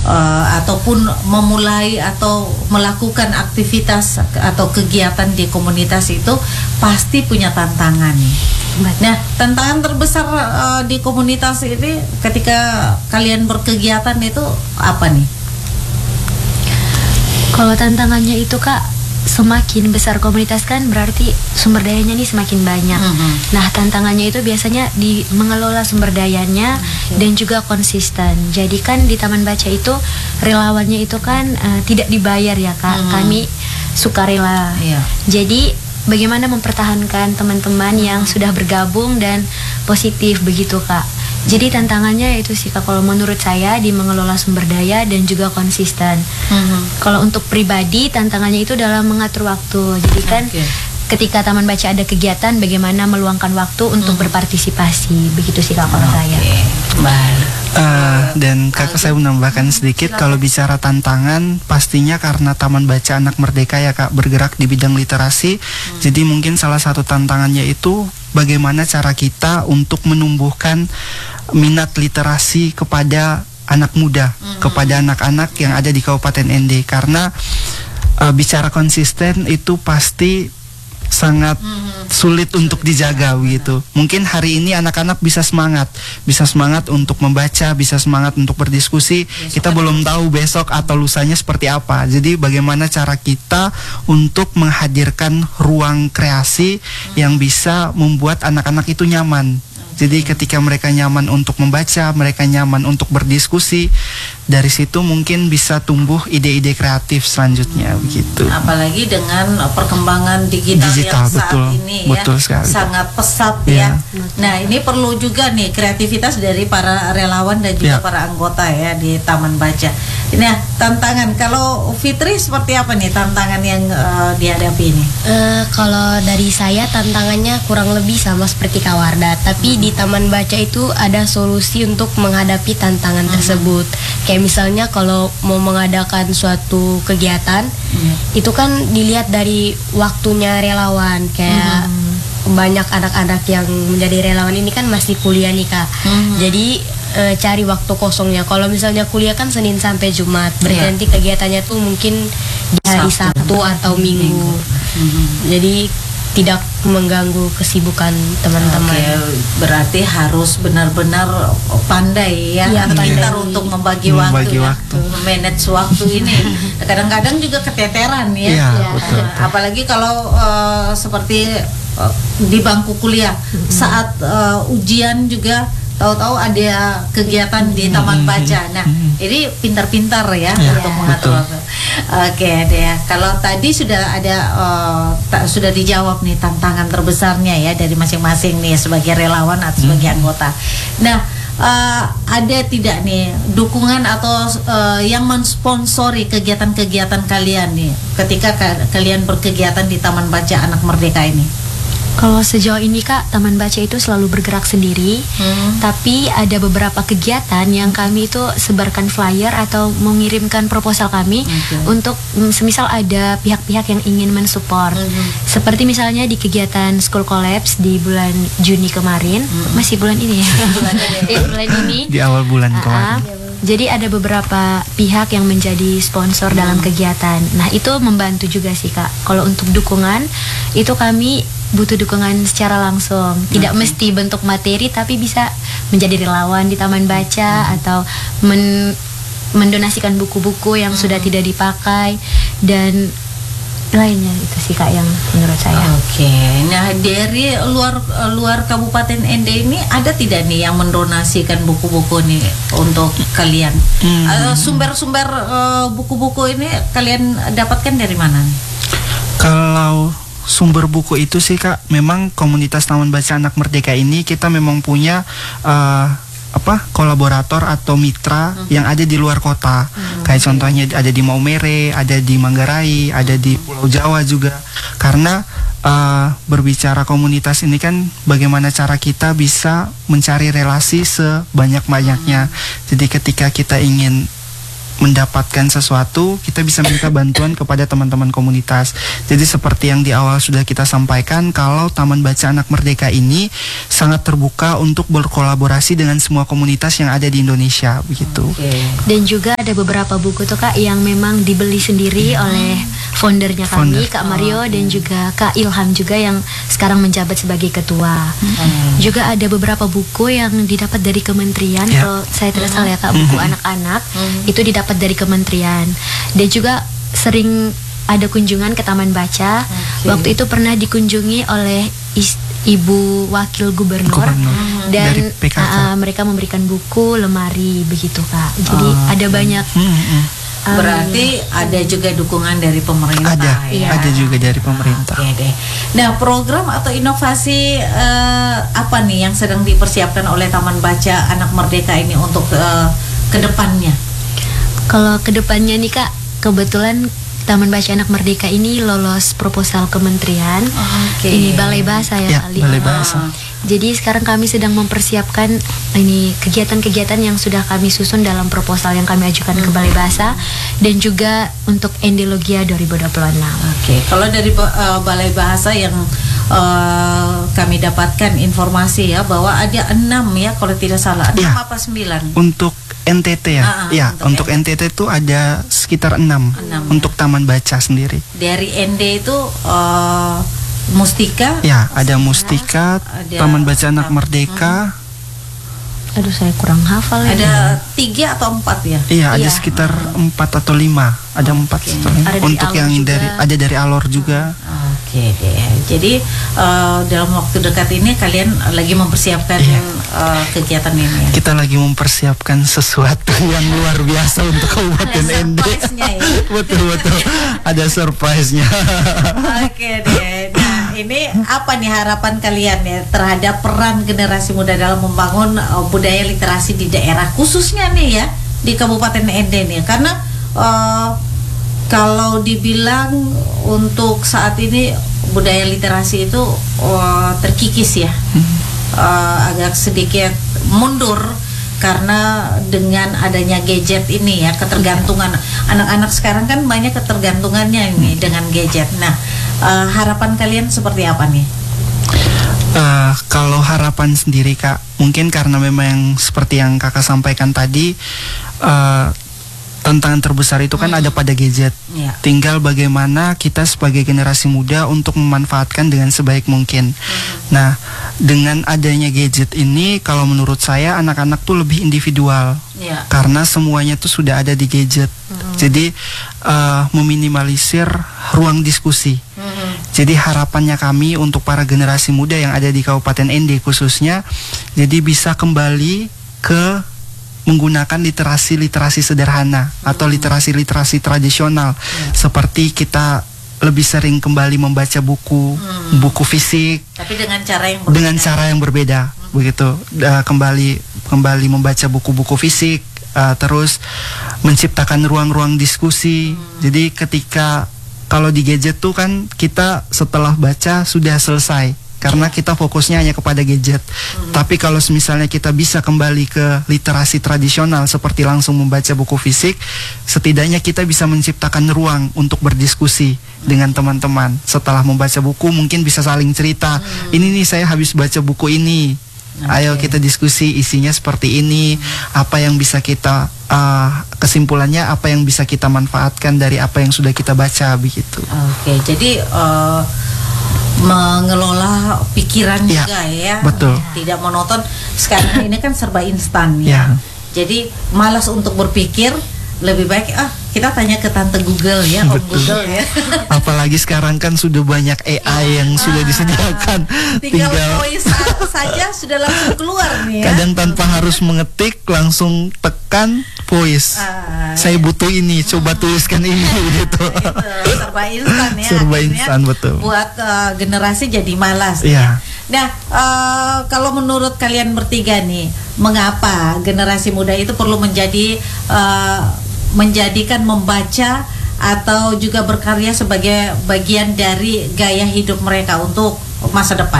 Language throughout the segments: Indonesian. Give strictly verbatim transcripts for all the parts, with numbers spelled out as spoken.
uh, ataupun memulai atau melakukan aktivitas atau kegiatan di komunitas itu pasti punya tantangan nih. Nah, tantangan terbesar uh, di komunitas ini ketika kalian berkegiatan itu apa nih? Kalau tantangannya itu Kak, semakin besar komunitas kan berarti sumber dayanya nih semakin banyak. Mm-hmm. Nah, tantangannya itu biasanya di mengelola sumber dayanya okay. dan juga konsisten. Jadi kan di Taman Baca itu relawannya itu kan uh, tidak dibayar ya Kak. Mm-hmm. Kami sukarela. Yeah. Jadi bagaimana mempertahankan teman-teman yang sudah bergabung dan positif begitu Kak. Jadi tantangannya itu sih Kak, kalau menurut saya di mengelola sumber daya dan juga konsisten. Mm-hmm. Kalau untuk pribadi tantangannya itu dalam mengatur waktu. Jadi kan okay. ketika Taman Baca ada kegiatan, bagaimana meluangkan waktu untuk mm-hmm. berpartisipasi. Begitu sih Kak kalau okay. saya. Baik. Uh, dan kakak saya menambahkan sedikit, kalau bicara tantangan pastinya karena Taman Baca Anak Merdeka ya Kak bergerak di bidang literasi. Hmm. Jadi mungkin salah satu tantangannya itu bagaimana cara kita untuk menumbuhkan minat literasi kepada anak muda, hmm. kepada anak-anak yang ada di Kabupaten N D. Karena uh, bicara konsisten itu pasti sangat mm-hmm. sulit untuk dijaga begitu. Mungkin hari ini anak-anak bisa semangat, bisa semangat untuk membaca, bisa semangat untuk berdiskusi. Besok kita belum tahu besok atau lusanya seperti apa. Jadi bagaimana cara kita untuk menghadirkan ruang kreasi mm-hmm. yang bisa membuat anak-anak itu nyaman. Jadi ketika mereka nyaman untuk membaca, mereka nyaman untuk berdiskusi, dari situ mungkin bisa tumbuh ide-ide kreatif selanjutnya begitu. Apalagi dengan perkembangan digital, digital yang saat betul, ini betul ya sekali. Sangat pesat yeah. ya. Nah, ini perlu juga nih kreativitas dari para relawan dan juga yeah. para anggota ya di Taman Baca. Nah, tantangan kalau Fitri seperti apa nih tantangan yang uh, dihadapi ini? Uh, kalau dari saya tantangannya kurang lebih sama seperti Kak Wardah, tapi hmm. di Taman Baca itu ada solusi untuk menghadapi tantangan hmm. tersebut. Kayak misalnya kalau mau mengadakan suatu kegiatan, hmm. itu kan dilihat dari waktunya relawan. Kayak hmm. banyak anak-anak yang menjadi relawan ini kan masih kuliah nih Kak. Hmm. Jadi e, cari waktu kosongnya. Kalau misalnya kuliah kan Senin sampai Jumat, berarti yeah. nanti kegiatannya tuh mungkin di hari Sabtu, Sabtu atau Minggu. Minggu. Hmm. Jadi tidak mengganggu kesibukan teman-teman. Oke, berarti harus benar-benar pandai ya, ya pintar untuk membagi, membagi waktu, waktu. manage waktu ini. Kadang-kadang juga keteteran ya. Ya, ya. Betul. Apalagi kalau uh, seperti uh, di bangku kuliah hmm. saat uh, ujian juga tahu-tahu ada kegiatan di Taman Baca. Nah, ini pintar-pintar ya, ya untuk mengatur waktu. Oke deh, kalau tadi sudah ada uh, ta- sudah dijawab nih tantangan terbesarnya ya dari masing-masing nih sebagai relawan atau sebagai hmm. anggota. Nah, uh, ada tidak nih dukungan atau uh, yang mensponsori kegiatan-kegiatan kalian nih ketika ka- kalian berkegiatan di Taman Baca Anak Merdeka ini? Kalau sejauh ini Kak, Taman Baca itu selalu bergerak sendiri, hmm. tapi ada beberapa kegiatan yang kami itu sebarkan flyer atau mengirimkan proposal kami okay. untuk semisal ada pihak-pihak yang ingin mensupport. Hmm. Seperti misalnya di kegiatan School Collapse di bulan Juni kemarin, hmm. masih bulan ini ya, di bulan ini. Di awal bulan uh, kemarin. Jadi ada beberapa pihak yang menjadi sponsor hmm. dalam kegiatan. Nah, itu membantu juga sih Kak. Kalau untuk dukungan, itu kami butuh dukungan secara langsung. Tidak hmm. mesti bentuk materi, tapi bisa menjadi relawan di Taman Baca hmm. atau men- mendonasikan buku-buku yang hmm. sudah tidak dipakai dan lainnya. Itu sih Kak yang menurut saya. Oke, nah dari luar luar Kabupaten N D ini ada tidak nih yang mendonasikan buku-buku nih untuk kalian? Hmm. Uh, sumber-sumber uh, buku-buku ini kalian dapatkan dari mana nih? Kalau sumber buku itu sih Kak, memang komunitas Taman Baca Anak Merdeka ini kita memang punya uh, apa kolaborator atau mitra hmm. yang ada di luar kota. Hmm. Kayak contohnya ada di Maumere, ada di Manggarai, ada di Pulau Jawa juga. Karena uh, berbicara komunitas ini kan bagaimana cara kita bisa mencari relasi sebanyak-banyaknya. Hmm. Jadi ketika kita ingin mendapatkan sesuatu, kita bisa minta bantuan kepada teman-teman komunitas. Jadi seperti yang di awal sudah kita sampaikan, kalau Taman Baca Anak Merdeka ini sangat terbuka untuk berkolaborasi dengan semua komunitas yang ada di Indonesia begitu. Okay. Dan juga ada beberapa buku tuh Kak yang memang dibeli sendiri oleh foundernya kami, Founder. Kak Mario, dan juga Kak Ilham juga yang sekarang menjabat sebagai ketua. Hmm. Juga ada beberapa buku yang didapat dari kementerian, Ya. kalau saya tidak salah ya Kak, buku anak-anak itu didapat dari kementerian. Dan juga sering ada kunjungan ke taman baca. Oke. Waktu itu pernah dikunjungi oleh is- Ibu Wakil Gubernur, Gubernur. dan Dari P K K. uh, mereka memberikan buku, lemari begitu Kak. Jadi Oh, ada banyak. Hmm, hmm. um, Berarti ada juga dukungan dari pemerintah. Ada, ya? ada juga dari pemerintah. Oke deh. Nah, program atau inovasi eh, apa nih yang sedang dipersiapkan oleh Taman Baca Anak Merdeka ini untuk eh, kedepannya? Kalau kedepannya nih Kak, kebetulan Taman Baca Anak Merdeka ini lolos proposal kementerian. Oke. Ini Balai Bahasa ya, Ya, kali. Balai Bahasa. Jadi sekarang kami sedang mempersiapkan ini kegiatan-kegiatan yang sudah kami susun dalam proposal yang kami ajukan ke Balai Bahasa, dan juga untuk Endelogia dua ribu dua puluh enam. Oke, kalau dari uh, Balai Bahasa yang uh, kami dapatkan informasi ya bahwa ada enam ya kalau tidak salah, enam Ya. apa sembilan? Untuk N T T ya, Ah, ah, ya untuk untuk N T T itu ada sekitar enam Enam, untuk Taman Baca sendiri. Dari N D itu uh, Mustika. Ya, ada Mustika, Ada- Taman Baca Anak Merdeka. Aduh, saya kurang hafal ya. Ada tiga atau empat ya? Iya, ada Iya. sekitar empat atau lima. Ada empat Oke. atau lima. Ada dari Untuk Alor yang juga. dari ada dari Alor juga. Oke deh. Jadi uh, dalam waktu dekat ini kalian lagi mempersiapkan Iya. uh, kegiatan ini ya. Kita lagi mempersiapkan sesuatu yang luar biasa untuk Kabupaten Ada N D. surprise-nya ya. Betul betul. Ada surprise-nya. Oke deh. Nah, ini apa nih harapan kalian ya terhadap peran generasi muda dalam membangun uh, budaya literasi di daerah, khususnya nih ya di Kabupaten N D nih, karena uh, kalau dibilang untuk saat ini budaya literasi itu uh, terkikis ya, uh, agak sedikit mundur karena dengan adanya gadget ini ya, ketergantungan anak-anak sekarang kan banyak ketergantungannya ini dengan gadget. Nah, uh, harapan kalian seperti apa nih? Eh, kalau harapan sendiri Kak, mungkin karena memang yang seperti yang Kakak sampaikan tadi, eh, tantangan terbesar itu kan ada pada gadget. Ya. Tinggal bagaimana kita sebagai generasi muda untuk memanfaatkan dengan sebaik mungkin. Nah, dengan adanya gadget ini, kalau menurut saya anak-anak tuh lebih individual. Ya. Karena semuanya tuh sudah ada di gadget. Jadi eh, meminimalisir ruang diskusi. Jadi harapannya kami untuk para generasi muda yang ada di Kabupaten N D khususnya, jadi bisa kembali ke menggunakan literasi-literasi sederhana atau literasi-literasi tradisional, seperti kita lebih sering kembali membaca buku, buku fisik Tapi dengan cara yang berbeda. dengan cara yang berbeda, begitu. Da- kembali kembali membaca buku-buku fisik, uh, terus menciptakan ruang-ruang diskusi. Jadi ketika kalau di gadget tuh kan kita setelah baca sudah selesai karena kita fokusnya hanya kepada gadget. Tapi kalau misalnya kita bisa kembali ke literasi tradisional seperti langsung membaca buku fisik, setidaknya kita bisa menciptakan ruang untuk berdiskusi dengan teman-teman. Setelah membaca buku mungkin bisa saling cerita. Ini nih saya habis baca buku ini. Ayo kita diskusi isinya seperti ini. Apa yang bisa kita uh, kesimpulannya apa yang bisa kita manfaatkan dari apa yang sudah kita baca begitu. Oke, jadi uh, mengelola pikiran Ya, juga ya. betul. Tidak monoton. Sekarang ini kan serba instan ya. Ya. Jadi malas untuk berpikir, lebih baik ah kita tanya ke tante Google ya, Om Betul. Google ya. Apalagi sekarang kan sudah banyak A I yang sudah disediakan. Tinggal, voice sa- saja sudah langsung keluar nih ya. kadang tanpa harus mengetik langsung tekan voice. Ah, Saya butuh ini, coba tuliskan ini gitu. itu serba instan ya. Serba akhirnya instan, betul. Buat uh, generasi jadi malas. Iya. Nah, uh, kalau menurut kalian bertiga nih, mengapa generasi muda itu perlu menjadi uh, menjadikan membaca atau juga berkarya sebagai bagian dari gaya hidup mereka untuk masa depan?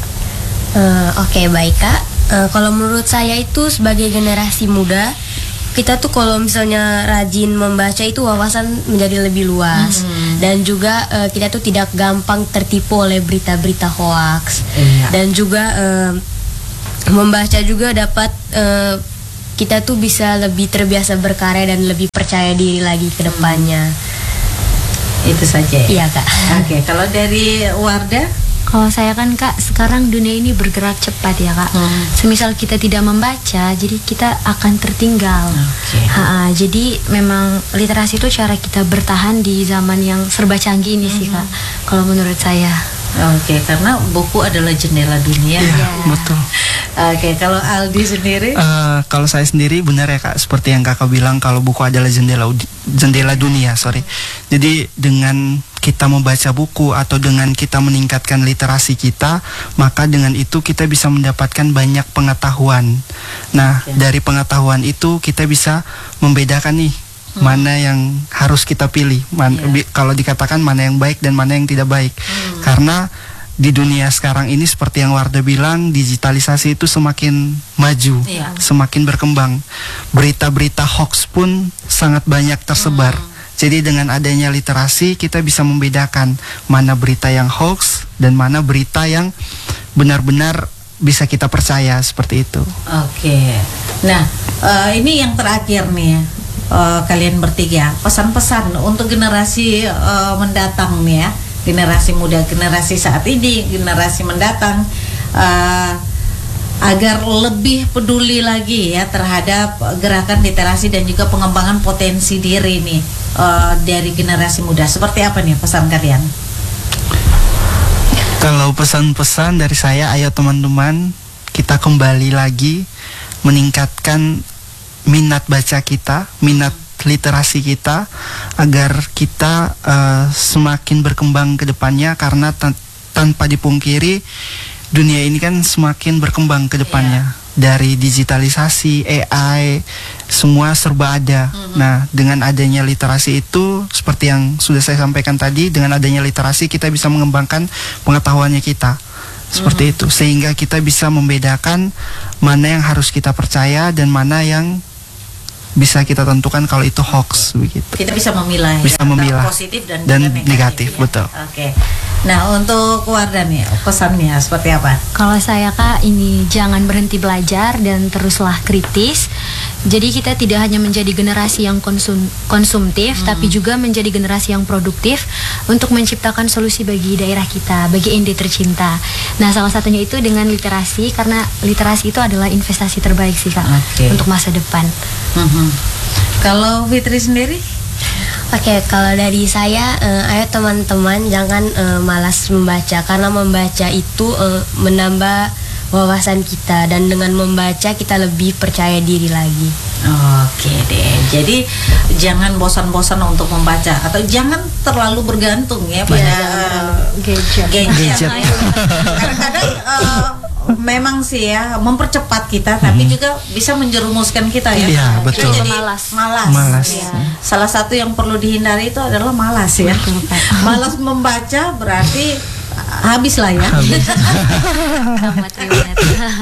Eh, Oke baik Kak. Eh, kalau menurut saya itu sebagai generasi muda, kita tuh kalau misalnya rajin membaca itu wawasan menjadi lebih luas, dan juga eh, kita tuh tidak gampang tertipu oleh berita-berita hoaks. Iya. Dan juga eh, membaca juga dapat eh, kita tuh bisa lebih terbiasa berkarya dan lebih percaya diri lagi ke depannya. Itu saja. Iya Kak. Oke, kalau dari Wardah? Kalau saya kan Kak, sekarang dunia ini bergerak cepat ya Kak. Hmm. Semisal kita tidak membaca, jadi kita akan tertinggal. Oke. Ha-ha, jadi memang literasi itu cara kita bertahan di zaman yang serba canggih ini sih Kak. Kalau menurut saya. Oke, karena buku adalah jendela dunia. Iya, betul. Oke, kalau Aldi sendiri? Eh, kalau saya sendiri benar ya Kak, seperti yang Kakak bilang kalau buku adalah jendela jendela dunia, sorry. Jadi dengan kita membaca buku atau dengan kita meningkatkan literasi kita, maka dengan itu kita bisa mendapatkan banyak pengetahuan. Nah, Oke. dari pengetahuan itu kita bisa membedakan nih Hmm. mana yang harus kita pilih. Man- Iya. bi- Kalau dikatakan mana yang baik dan mana yang tidak baik. Hmm. Karena di dunia sekarang ini seperti yang Wardah bilang, digitalisasi itu semakin maju, Iya. semakin berkembang. Berita-berita hoax pun sangat banyak tersebar. Hmm. Jadi dengan adanya literasi kita bisa membedakan mana berita yang hoax dan mana berita yang benar-benar bisa kita percaya, seperti itu. Oke. Nah, eh, ini yang terakhir nih ya. Eh, kalian bertiga, pesan-pesan untuk generasi eh, mendatang nih ya, generasi muda, generasi saat ini, generasi mendatang, eh, agar lebih peduli lagi ya terhadap gerakan literasi dan juga pengembangan potensi diri nih eh, dari generasi muda. Seperti apa nih pesan kalian? Kalau pesan-pesan dari saya, ayo teman-teman, kita kembali lagi meningkatkan minat baca kita, minat literasi kita, agar kita uh, semakin berkembang ke depannya, karena tan- tanpa dipungkiri dunia ini kan semakin berkembang ke depannya. Dari digitalisasi, A I, semua serba ada. Mhm. Nah, dengan adanya literasi itu, seperti yang sudah saya sampaikan tadi, dengan adanya literasi kita bisa mengembangkan pengetahuannya kita. Seperti itu, sehingga kita bisa membedakan mana yang harus kita percaya dan mana yang bisa kita tentukan kalau itu hoax, begitu. Kita bisa memilah, Bisa ya, antara memilah. positif dan, Dan juga negatif, ya. betul. Oke. Nah, untuk Wardah nih pesannya seperti apa? Kalau saya Kak, ini jangan berhenti belajar dan teruslah kritis. Jadi kita tidak hanya menjadi generasi yang konsum, konsumtif, Hmm. tapi juga menjadi generasi yang produktif untuk menciptakan solusi bagi daerah kita, bagi Ende tercinta. Nah, salah satunya itu dengan literasi, karena literasi itu adalah investasi terbaik sih Kak Oke. untuk masa depan. Mhm. Kalau Fitri sendiri? Oke, kalau dari saya, eh, ayo teman-teman jangan eh, malas membaca, karena membaca itu eh, menambah wawasan kita, dan dengan membaca kita lebih percaya diri lagi. Oke deh. Jadi jangan bosan-bosan untuk membaca, atau jangan terlalu bergantung ya pada jangan Gadget. gadget. Gadget. Kadang-kadang eh, memang sih ya mempercepat kita, tapi juga bisa menjerumuskan kita ya. Iya, Kita betul. jadi Malas. Malas. Malas. Ya. Salah satu yang perlu dihindari itu adalah malas ya. Malas membaca berarti ah, habis lah ya. Tamat riwayat.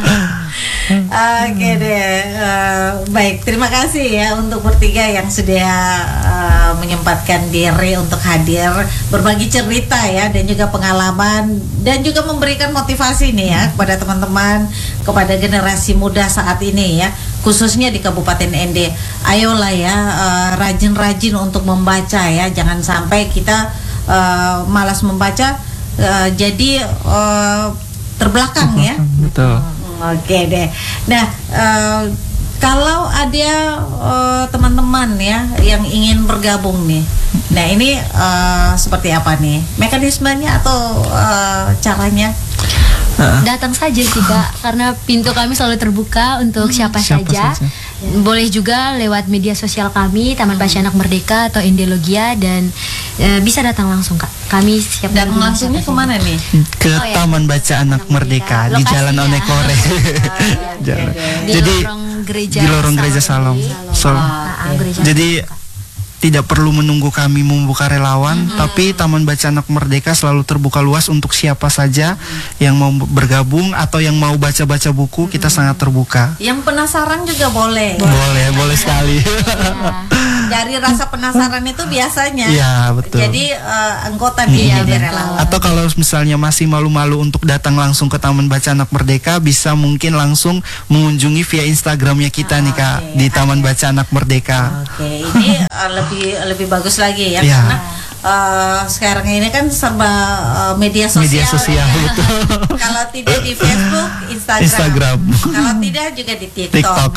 Oke deh, eh, baik, terima kasih ya untuk bertiga yang sudah eh, menyempatkan diri untuk hadir berbagi cerita ya, dan juga pengalaman, dan juga memberikan motivasi nih ya kepada teman-teman, kepada generasi muda saat ini ya, khususnya di Kabupaten Ende. Ayolah ya, eh, rajin-rajin untuk membaca ya, jangan sampai kita eh, malas membaca, eh, jadi eh, terbelakang ya. Betul. Oke deh. Nah, eh, kalau ada eh, teman-teman ya yang ingin bergabung nih, nah ini eh, seperti apa nih mekanismenya atau eh, caranya? Datang saja sih Kak, karena pintu kami selalu terbuka untuk siapa, Siapa saja. saja. Boleh juga lewat media sosial kami, Taman Baca Anak Merdeka atau Indelogia, dan e, bisa datang langsung Kak. Kami siap Dan menerima langsungnya siapa kemana nih? Ke Oh, ya. Taman Baca Anak Merdeka di Lokasinya. Jalan Onekore. Jalan. saja. Di Jadi lorong gereja di lorong gereja Salom. So, Ah, ah, gereja jadi Salom, Kak. tidak perlu menunggu kami membuka relawan, tapi Taman Baca Anak Merdeka selalu terbuka luas untuk siapa saja yang mau bergabung atau yang mau baca-baca buku, kita sangat terbuka. Yang penasaran juga boleh. Boleh, boleh sekali. Dari dari rasa penasaran itu biasanya. Iya, betul. Jadi uh, anggota nih Iya, jadi relawan. Atau kalau misalnya masih malu-malu untuk datang langsung ke Taman Baca Anak Merdeka, bisa mungkin langsung mengunjungi via Instagramnya kita nih Kak, Oke, di Taman ada. Baca Anak Merdeka. Oke, ini uh, lebih lebih bagus lagi ya, Iya. karena uh, sekarang ini kan serba uh, media sosial. Media sosial, ya. betul. Kalau tidak di Facebook, Instagram. Instagram. Kalau tidak juga di TikTok. TikTok.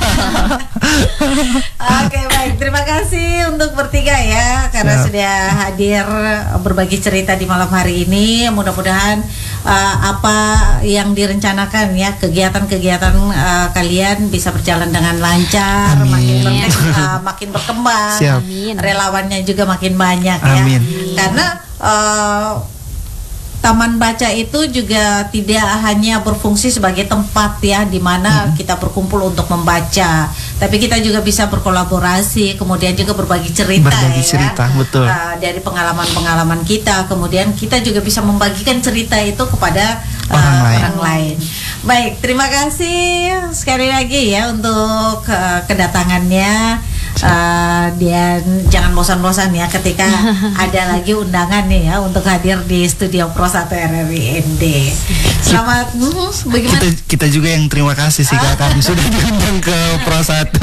Oke, baik. Terima kasih untuk bertiga ya karena Siap. sudah hadir berbagi cerita di malam hari ini. Mudah-mudahan uh, apa yang direncanakan ya, kegiatan-kegiatan uh, kalian bisa berjalan dengan lancar, Amin. makin ber- uh, makin berkembang. Siap. Amin. Relawannya juga makin banyak ya. Amin. Karena uh, Taman Baca itu juga tidak hanya berfungsi sebagai tempat ya di mana Mm-hmm. kita berkumpul untuk membaca, tapi kita juga bisa berkolaborasi, kemudian juga berbagi cerita Berbagi ya. cerita, betul. Uh, dari pengalaman-pengalaman kita, kemudian kita juga bisa membagikan cerita itu kepada uh, Orang lain. orang lain. Baik, terima kasih sekali lagi ya untuk uh, kedatangannya. Uh, dan jangan bosan-bosan ya ketika ada lagi undangan nih ya untuk hadir di studio Pro satu R R I N D. Selamat, hmm, bagaimana? Kita kita juga yang terima kasih sih Kak karena sudah diundang ke Pro satu.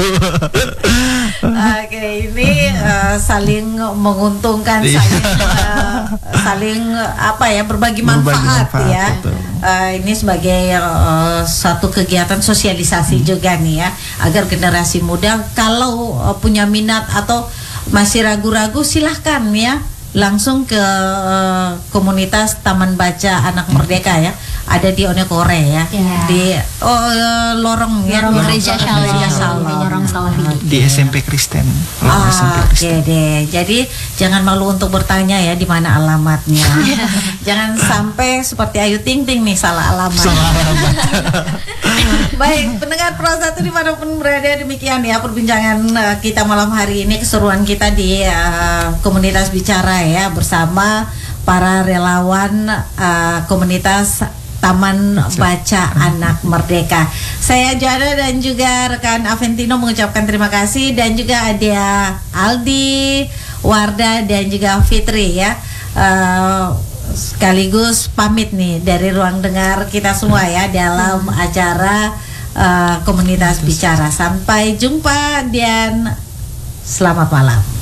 Oke, ini uh, saling menguntungkan, Iya. saling uh, saling uh, apa ya berbagi Berbagi manfaat, manfaat, ya. betul. Uh, ini sebagai uh, satu kegiatan sosialisasi Hmm. juga nih ya, agar generasi muda kalau uh, punya minat atau masih ragu-ragu silahkan ya langsung ke uh, komunitas Taman Baca Anak Merdeka ya, ada di Onekore ya, Ya. di oh, uh, lorong ya, Lorong Gereja Shalom. Gereja Shalom. Lorong Salafidi. Di S M P Kristen. Lorong S M P Ah, Kristen. oke deh. Jadi jangan malu untuk bertanya ya di mana alamatnya. Jangan sampai seperti Ayu Ting Ting nih salah alamat. Salah alamat. Baik, pendengar Pro satu dimanapun berada, demikian ya perbincangan uh, kita malam hari ini, keseruan kita di uh, komunitas bicara ya bersama para relawan uh, komunitas Taman Baca Anak Merdeka. Saya Joanna dan juga rekan Aventino mengucapkan terima kasih, dan juga ada Aldi, Warda dan juga Fitri ya. Uh, sekaligus pamit nih dari ruang dengar kita semua ya dalam acara uh, komunitas bicara. Sampai jumpa dan selamat malam.